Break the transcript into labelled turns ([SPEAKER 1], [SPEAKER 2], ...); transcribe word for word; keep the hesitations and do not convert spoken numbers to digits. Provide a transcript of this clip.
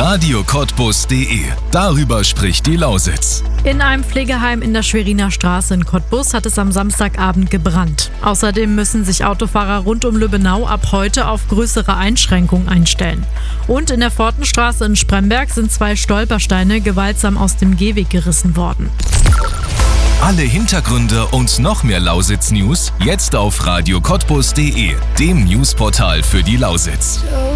[SPEAKER 1] radio cottbus punkt de. Darüber spricht die Lausitz.
[SPEAKER 2] In einem Pflegeheim in der Schweriner Straße in Cottbus hat es am Samstagabend gebrannt. Außerdem müssen sich Autofahrer rund um Lübbenau ab heute auf größere Einschränkungen einstellen. Und in der Fortenstraße in Spremberg sind zwei Stolpersteine gewaltsam aus dem Gehweg gerissen worden.
[SPEAKER 1] Alle Hintergründe und noch mehr Lausitz-News jetzt auf radio cottbus punkt de, dem Newsportal für die Lausitz.